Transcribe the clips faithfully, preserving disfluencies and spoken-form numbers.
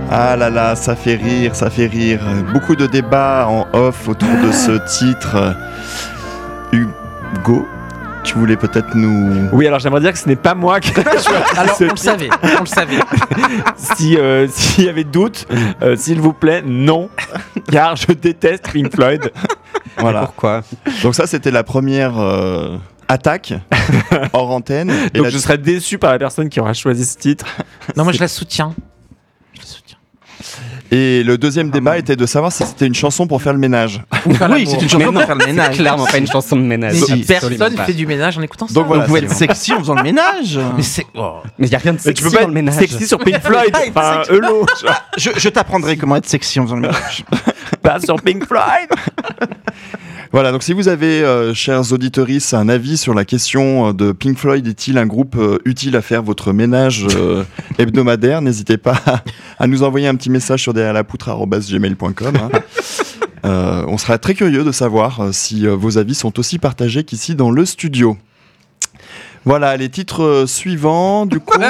Ah là là, ça fait rire, ça fait rire. Beaucoup de débats en off autour de ce titre. Hugo, tu voulais peut-être nous... Oui, alors j'aimerais dire que ce n'est pas moi qui ai choisi Alors, ce on le titre. savait, on le savait. Si, euh, s'il y avait doute, euh, s'il vous plaît, non, car je déteste Pink Floyd. Voilà. Pourquoi ? Donc ça, c'était la première euh, attaque hors antenne. Et Donc la... je serais déçu par la personne qui aura choisi ce titre. Non, moi je la soutiens. Je la soutiens. Et le deuxième débat était de savoir si c'était une chanson pour faire le ménage. Ou faire Oui, l'amour. c'est une chanson pour faire le ménage. Clairement pas une chanson de ménage. Mais Si, personne absolument pas. fait du ménage en écoutant ça. Donc voilà, Vous pouvez c'est être bon. sexy en faisant le ménage. Mais c'est. oh. Mais il n'y a rien de Mais sexy tu peux pas dans le ménage. être sexy sur Pink Floyd, enfin Hello, Je, je t'apprendrai comment être sexy en faisant le ménage. pas sur Pink Floyd. Voilà, donc si vous avez, euh, chers auditeuristes, un avis sur la question euh, de Pink Floyd, est-il un groupe euh, utile à faire votre ménage euh, hebdomadaire, n'hésitez pas à, à nous envoyer un petit message sur derrière la poutre arobase gmail point com. Hein. Euh, on sera très curieux de savoir euh, si euh, vos avis sont aussi partagés qu'ici dans le studio. Voilà, les titres euh, suivants, du coup...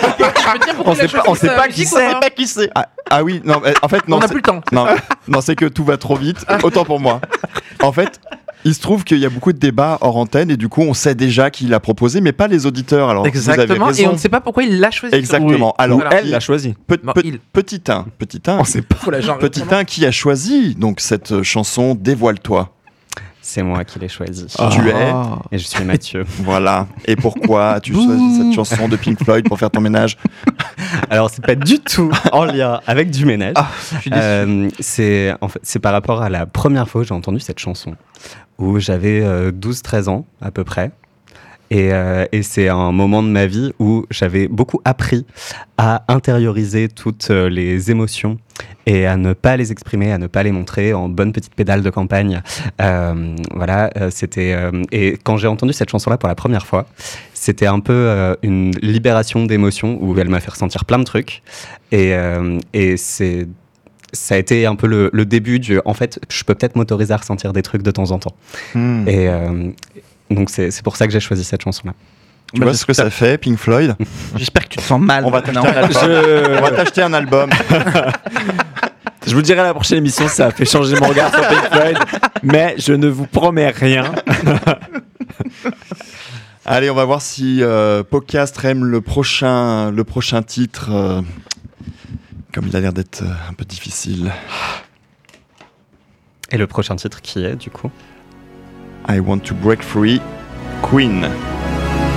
On sait pas, on sait pas qui c'est. pas qui c'est. Ah, ah oui, non, mais en fait, non. On n'a c'est- plus le temps. Non, non, c'est que tout va trop vite. Autant pour moi. En fait, il se trouve qu'il y a beaucoup de débats hors antenne et du coup, on sait déjà qui l'a proposé, mais pas les auditeurs. Alors, vous avez Exactement. raison. Et on ne sait pas pourquoi il l'a choisi. Exactement. Alors, Voilà. Elle l'a choisi. pe- Non, pe- il. petit un, petit un, On sait pas. Faut la genre- petit un qui a choisi donc cette chanson Dévoile-toi. C'est moi qui l'ai choisi. Tu es, Et je suis Mathieu. voilà. Et pourquoi as-tu choisi cette chanson de Pink Floyd pour faire ton ménage? Alors, c'est pas du tout en lien avec du ménage. Ah, je suis déçu. Euh, c'est, en fait, c'est par rapport à la première fois où j'ai entendu cette chanson, où j'avais euh, douze treize ans à peu près. Et, euh, et c'est un moment de ma vie où j'avais beaucoup appris à intérioriser toutes euh, les émotions et à ne pas les exprimer, à ne pas les montrer en bonne petite pédale de campagne. Euh, voilà, euh, c'était... euh, et quand j'ai entendu cette chanson-là pour la première fois, c'était un peu euh, une libération d'émotions où elle m'a fait ressentir plein de trucs. Et, euh, et c'est... Ça a été un peu le, le début du... En fait, je peux peut-être m'autoriser à ressentir des trucs de temps en temps. Hmm. Et euh, donc, c'est, c'est pour ça que j'ai choisi cette chanson-là. Tu vois ce que ça fait, Pink Floyd? J'espère que tu te sens mal. On va maintenant. t'acheter un album. Je, On va t'acheter un album. je vous dirai à la prochaine émission si ça a fait changer mon regard sur Pink Floyd, mais je ne vous promets rien. Allez, on va voir si euh, Podcast aime le prochain, le prochain titre. euh, comme il a l'air d'être euh, un peu difficile. Et le prochain titre qui est, du coup I Want to Break Free, Queen.